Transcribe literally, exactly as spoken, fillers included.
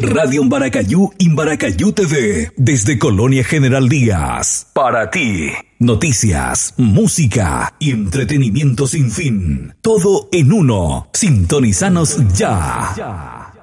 Radio Mbaracayú y Mbaracayú T V. Desde Colonia General Díaz. Para ti. Noticias, música y entretenimiento sin fin. Todo en uno. Sintonizanos ya.